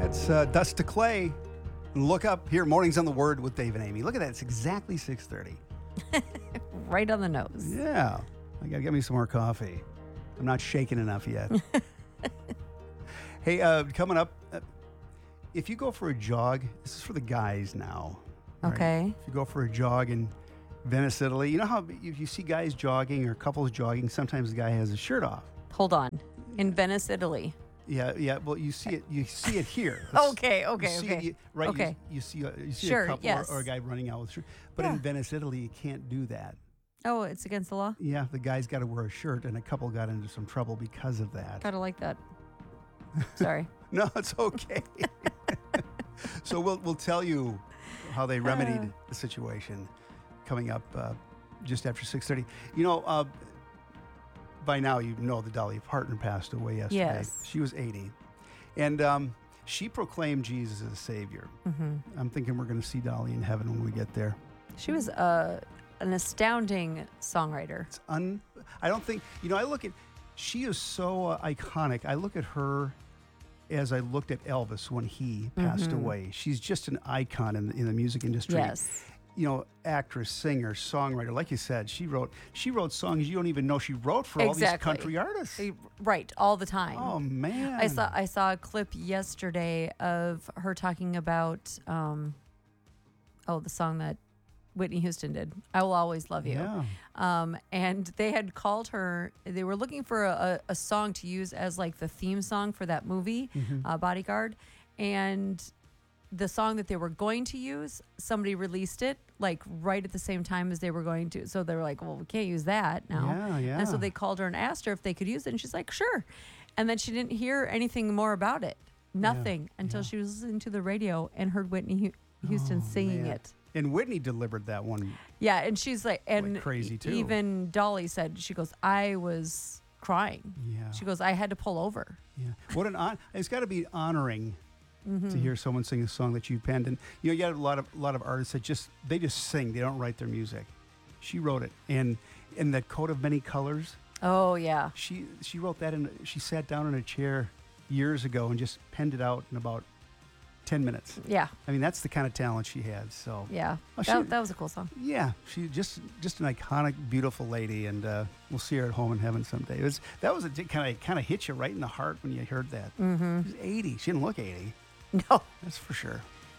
That's Dust to Clay. Look up here, Mornings on the Word with Dave and Amy. Look at that. It's exactly 6:30. Right on the nose. Yeah. I got to get me some more coffee. I'm not shaking enough yet. Hey, coming up, if you go for a jog, this is for the guys now. Right? Okay. If you go for a jog in Venice, Italy, you know how if you see guys jogging or couples jogging, sometimes the guy has his shirt off. Hold on. In Venice, Italy. Yeah. Well, you see it here. Okay. You see it, right? Okay. You see Sure, a couple yes. or a guy running out with a shirt. But Yeah. in Venice, Italy, you can't do that. Oh, it's against the law? Yeah, the guy's got to wear a shirt, and a couple got into some trouble because of that. Kind of like that. Sorry. No, it's okay. So we'll tell you how they remedied the situation coming up just after 6:30. You know, by now you know that Dolly Parton passed away yesterday. Yes. She was 80. And she proclaimed Jesus as Savior. Mm-hmm. I'm thinking we're going to see Dolly in heaven when we get there. She was an astounding songwriter. I don't think, I look at, she is so iconic. I look at her as I looked at Elvis when he passed away. She's just an icon in the music industry. Yes. Actress, singer, songwriter. Like you said, she wrote songs you don't even know she wrote for all these country artists. Right, all the time. Oh man! I saw a clip yesterday of her talking about the song that Whitney Houston did, "I Will Always Love You." Yeah. And they had called her. They were looking for a song to use as like the theme song for that movie, Bodyguard, and the song that they were going to use, somebody released it like right at the same time as they were going to. So they were like, well, we can't use that now. Yeah. And so they called her and asked her if they could use it. And she's like, sure. And then she didn't hear anything more about it. Nothing until she was listening to the radio and heard Whitney Houston singing man. it. And Whitney delivered that one. Yeah. And she's like, and crazy too. Even Dolly said, she goes, I was crying. Yeah. She goes, I had to pull over. Yeah. What it's got to be honoring to hear someone sing a song that you penned. And you got a lot of artists that just sing. They don't write their music. She wrote it. And in that Coat of Many Colors. Oh yeah. She wrote that she sat down in a chair years ago and just penned it out in about 10 minutes. Yeah. I mean, that's the kind of talent she had. So yeah. That was a cool song. Yeah. She just an iconic, beautiful lady, and we'll see her at home in heaven someday. That was a kind of hit you right in the heart when you heard that. Mm-hmm. She was 80. She didn't look 80. No. That's for sure.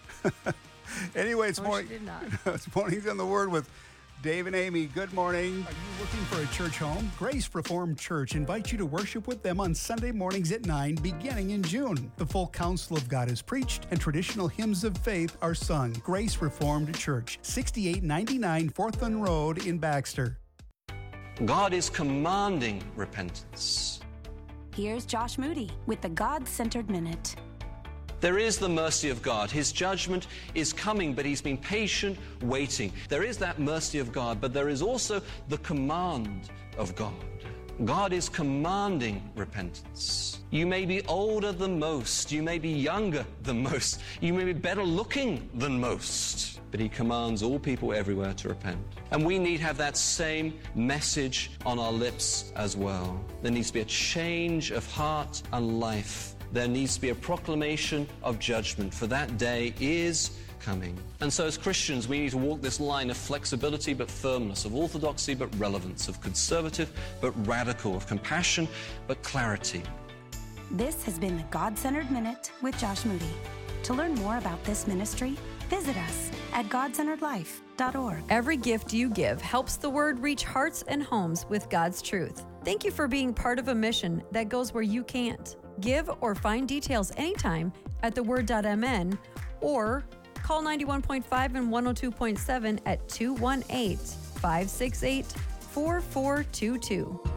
Anyway, it's No, she did not. It's Mornings on the Word with Dave and Amy. Good morning. Are you looking for a church home? Grace Reformed Church invites you to worship with them on Sunday mornings at 9, beginning in June. The full counsel of God is preached and traditional hymns of faith are sung. Grace Reformed Church, 6899 Forthland Road in Baxter. God is commanding repentance. Here's Josh Moody with the God-Centered Minute. There is the mercy of God. His judgment is coming, but he's been patient, waiting. There is that mercy of God, but there is also the command of God. God is commanding repentance. You may be older than most. You may be younger than most. You may be better looking than most. But he commands all people everywhere to repent. And we need to have that same message on our lips as well. There needs to be a change of heart and life. There needs to be a proclamation of judgment, for that day is coming. And so as Christians, we need to walk this line of flexibility but firmness, of orthodoxy but relevance, of conservative but radical, of compassion but clarity. This has been the God-Centered Minute with Josh Moody. To learn more about this ministry, visit us at godcenteredlife.org. Every gift you give helps the word reach hearts and homes with God's truth. Thank you for being part of a mission that goes where you can't. Give or find details anytime at theword.mn or call 91.5 and 102.7 at 218-568-4422.